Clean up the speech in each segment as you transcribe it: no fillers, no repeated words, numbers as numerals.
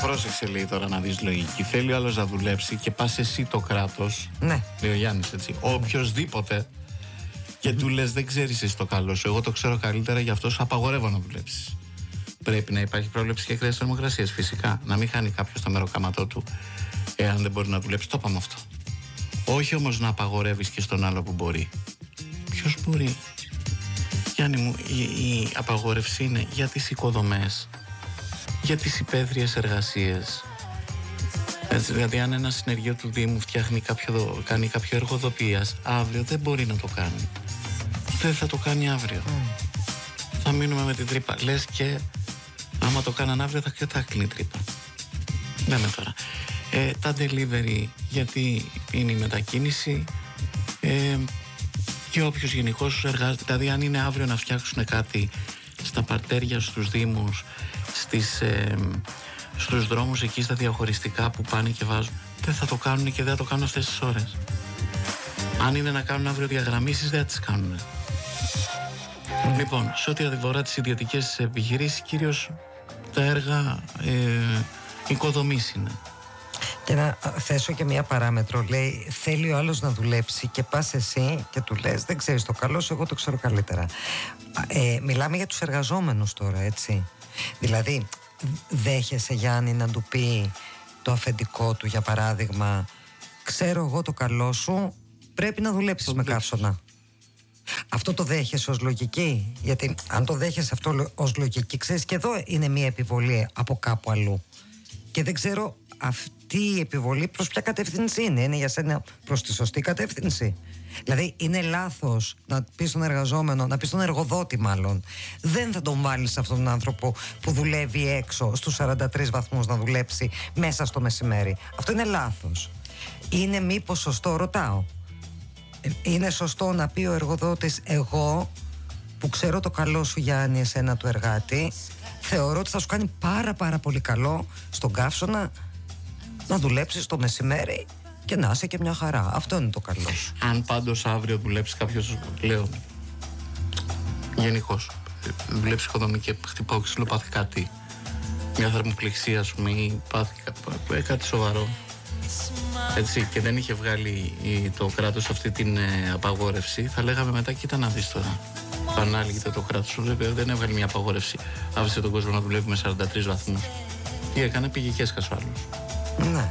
Πρόσεξε, λέει τώρα να δεις λογική. Θέλει ο άλλος να δουλέψει και πας εσύ το κράτος. Ναι. Λέει ο Γιάννης, έτσι. Οποιοςδήποτε. Και του λες, δεν ξέρεις εσύ το καλό σου. Εγώ το ξέρω καλύτερα, γι' αυτό σου απαγορεύω να δουλέψεις. Πρέπει να υπάρχει πρόβλεψη και χρέος θερμοκρασίας, φυσικά. Να μην χάνει κάποιος το μεροκάματό του, εάν δεν μπορεί να δουλέψει. Το είπαμε αυτό. Όχι όμως να απαγορεύεις και στον άλλο που μπορεί. Ποιος μπορεί? Γιάννη μου, η απαγόρευση είναι για τις οικοδομές, για τις υπαίθριες εργασίες. Έτσι, δηλαδή, αν ένα συνεργείο του Δήμου κάνει κάποιο έργο οδοποιίας, αύριο δεν μπορεί να το κάνει. Δεν θα το κάνει αύριο. Θα μείνουμε με την τρύπα. Λες και άμα το κάναν αύριο θα κλείνει η τρύπα. Λέμε τώρα. Τα delivery, γιατί είναι η μετακίνηση, και όποιος γενικώς εργάζεται. Δηλαδή, αν είναι αύριο να φτιάξουν κάτι στα παρτέρια, στους δήμους, στους δρόμους εκεί, στα διαχωριστικά που πάνε και βάζουν, δεν θα το κάνουν και δεν θα το κάνουν αυτές τις ώρες. Αν είναι να κάνουν αύριο διαγραμμίσεις, δεν θα τις κάνουν. Λοιπόν, σε ό,τι αφορά τις ιδιωτικές επιχειρήσεις, κυρίως τα έργα οικοδομής είναι. Και να θέσω και μία παράμετρο. Λέει, θέλει ο άλλος να δουλέψει και πας εσύ και του λες, δεν ξέρεις το καλό σου, εγώ το ξέρω καλύτερα. Μιλάμε για τους εργαζόμενους τώρα, έτσι. Δηλαδή, δέχεσαι, Γιάννη, να του πει το αφεντικό του, για παράδειγμα, ξέρω εγώ το καλό σου, πρέπει να δουλέψεις με καύσωνα. Αυτό το δέχεσαι ως λογική? Γιατί αν το δέχεσαι αυτό ως λογική, ξέρεις, και εδώ είναι μία επιβολή από κάπου αλλού. Και δεν ξέρω αυτή η επιβολή προς ποια κατεύθυνση είναι. Είναι για σένα προς τη σωστή κατεύθυνση? Δηλαδή, είναι λάθος να πεις στον εργαζόμενο, να πεις στον εργοδότη μάλλον, δεν θα τον βάλεις αυτόν τον άνθρωπο που δουλεύει έξω στους 43 βαθμούς να δουλέψει μέσα στο μεσημέρι. Αυτό είναι λάθος. Είναι μήπως σωστό, ρωτάω, είναι σωστό να πει ο εργοδότης, εγώ που ξέρω το καλό σου, Γιάννη, εσένα του εργάτη, θεωρώ ότι θα σου κάνει πάρα πολύ καλό στον καύσωνα να δουλέψεις το μεσημέρι και να είσαι και μια χαρά. Αυτό είναι το καλό σου. Αν πάντως αύριο δουλέψει κάποιος, λέω, γενικώς, δουλέψει οικοδομή και χτυπάω ξύλο, πάθει κάτι, μια θερμοπληξία, ας πούμε, ή πάθει κάτι σοβαρό, έτσι, και δεν είχε βγάλει το κράτος αυτή την απαγόρευση, θα λέγαμε μετά, κοίτα να δεις τώρα. Πανάλογητα το κράτος δεν έβγαλε μια απαγόρευση. Άφησε τον κόσμο να δουλεύει με 43 βαθμούς. Τι έκανε, πήγε και έσκασε ο άλλος. Ναι.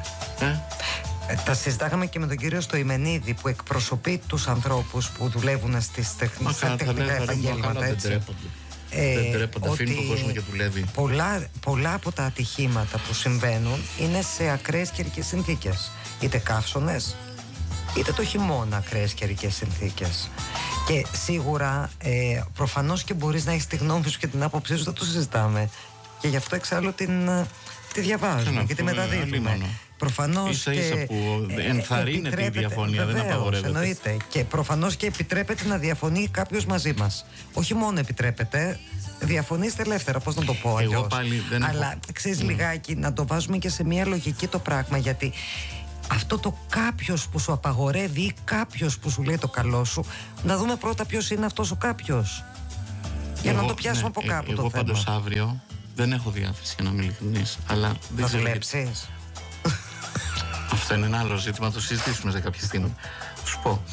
Τα συζητάγαμε και με τον κύριο Στοημενίδη, που εκπροσωπεί τους ανθρώπους που δουλεύουν στις τεχνικά επαγγέλματα. Δεν τρέπονται, αφήνουν τον κόσμο και δουλεύει. Πολλά από τα ατυχήματα που συμβαίνουν είναι σε ακραίες καιρικές συνθήκες. Είτε καύσωνες, είτε το χειμώνα ακραίες καιρικές συνθήκες. Και σίγουρα προφανώς και μπορείς να έχεις τη γνώμη σου και την άποψή σου, δεν το συζητάμε. Και γι' αυτό εξάλλου τη διαβάζουμε και τη μεταδίδουμε. Προφανώς ίσα-ίσα και που ενθαρρύνεται η διαφωνία, δεν απαγορεύεται. Εννοείται. Και προφανώς και επιτρέπεται να διαφωνεί κάποιος μαζί μας. Όχι μόνο επιτρέπεται, διαφωνήστε ελεύθερα, πώς να το πω αλλιώς. Εγώ πάλι δεν Αλλά έχω... ξέρεις, λιγάκι να το βάζουμε και σε μια λογική το πράγμα, γιατί αυτό το κάποιος που σου απαγορεύει ή κάποιος που σου λέει το καλό σου, να δούμε πρώτα ποιος είναι αυτός ο κάποιος, για να το πιάσουμε από κάπου το θέμα. Εγώ πάντως αύριο δεν έχω διάθεση, για να είμαι ειλικρινής, αλλά δεν ξέρω. Να δουλέψεις. Αυτό είναι ένα άλλο ζήτημα, το συζητήσουμε σε κάποια στιγμή. Σου πω.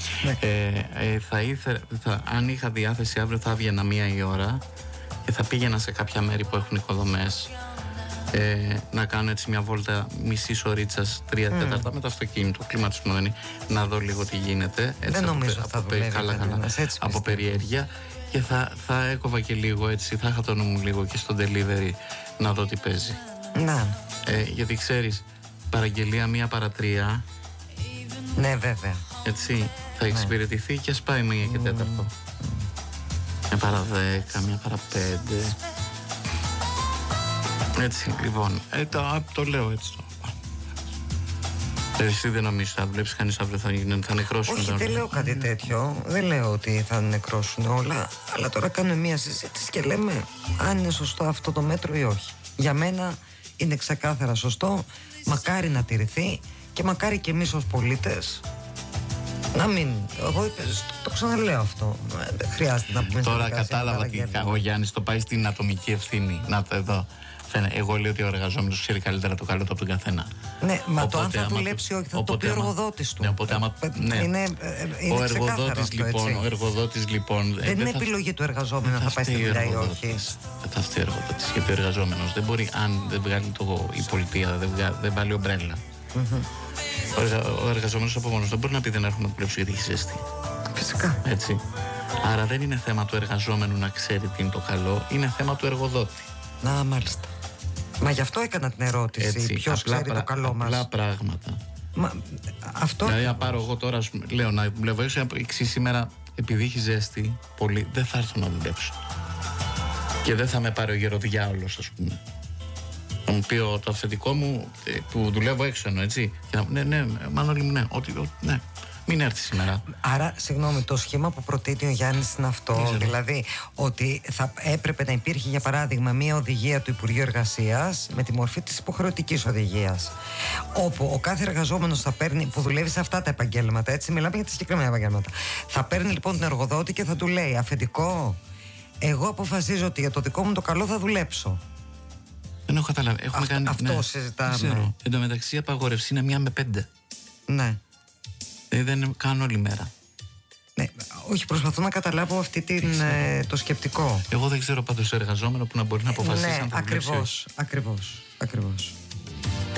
Αν είχα διάθεση αύριο, θα έβγαινα 1 η ώρα και θα πήγαινα σε κάποια μέρη που έχουν οικοδομές, να κάνω έτσι μια βόλτα μισής ωρίτσας, 3 τέταρτα με το αυτοκίνητο, κλιματισμένο, να δω λίγο τι γίνεται. Έτσι, δεν νομίζω θα δουλεύει από περιέργεια. Και θα έκοβα και λίγο, έτσι, θα είχα το νου μου λίγο και στο delivery να δω τι παίζει. Να. Γιατί ξέρεις, παραγγελία 1 παρά 3. Ναι, βέβαια. Έτσι, θα εξυπηρετηθεί και σπάει 1 και 4. 1 παρά 10, 1 παρά 5. Έτσι, λοιπόν, το λέω έτσι. Εσύ δεν νομίζεις θα δουλέψεις κανείς αύριο, θα νεκρώσουν? Όχι, δεν λέω κάτι τέτοιο. Δεν λέω ότι θα νεκρώσουν όλα. Αλλά τώρα κάνουμε μια συζήτηση και λέμε αν είναι σωστό αυτό το μέτρο ή όχι. Για μένα είναι ξεκάθαρα σωστό. Μακάρι να τηρηθεί και μακάρι και εμείς ως πολίτες να μην. Εγώ το ξαναλέω αυτό. Δεν χρειάζεται να πούμε. Τώρα κατάλαβα τι ο Γιάννης το πάει στην ατομική ευθύνη. Να το εδώ. Εγώ λέω ότι ο εργαζόμενος ξέρει καλύτερα το καλό του από τον καθένα. Ναι, μα το αν θα δουλέψει όχι, θα το πει ο εργοδότης του. Ο εργοδότης λοιπόν. Δεν είναι επιλογή του εργαζόμενου να θα πάει στη δουλειά ή όχι. Δεν θα φταίει ο εργοδότης, γιατί ο εργαζόμενος δεν μπορεί, αν δεν βγάλει η πολιτεία, δεν βάλει ομπρέλα. Ο εργαζόμενος από μόνος δεν μπορεί να πει δεν έρχομαι να δουλέψω γιατί έχει ζέστη. Φυσικά. Έτσι. Άρα δεν είναι θέμα του εργαζόμενου να ξέρει τι είναι το καλό, είναι θέμα του εργοδότη. Να, μάλιστα. Μα γι' αυτό έκανα την ερώτηση. Ποιος ξέρει το καλό μας. Απλά πράγματα. Αυτό. Δηλαδή, να πάρω εγώ τώρα, λέω να δουλεύω εξή σήμερα, επειδή έχει ζέστη πολύ, δεν θα έρθω να δουλέψω. Και δεν θα με πάρει ο γεροδιάολος, ας πούμε. Θα μου πει το αυθεντικό μου που δουλεύω έξω, έτσι. Ναι, Μανώλη μου, ναι. Μην έρθει σήμερα. Άρα, συγγνώμη, το σχήμα που προτείνει ο Γιάννης είναι αυτό. Δηλαδή, ότι θα έπρεπε να υπήρχε, για παράδειγμα, μια οδηγία του Υπουργείου Εργασίας με τη μορφή της υποχρεωτικής οδηγίας. Όπου ο κάθε εργαζόμενος θα παίρνει, που δουλεύει σε αυτά τα επαγγέλματα, έτσι, μιλάμε για τα συγκεκριμένα επαγγέλματα. Θα παίρνει λοιπόν τον εργοδότη και θα του λέει: αφεντικό, εγώ αποφασίζω ότι για το δικό μου το καλό θα δουλέψω. Δεν έχω καταλάβει. Αυτό συζητάμε. Ξέρω. Εν τω μεταξύ, η απαγόρευση είναι 1 με 5. Ναι. Δεν κάνω όλη μέρα. Ναι, όχι, προσπαθώ να καταλάβω το σκεπτικό. Εγώ δεν ξέρω πάντως εργαζόμενο που να μπορεί να αποφασίσει. Ναι, ακριβώς.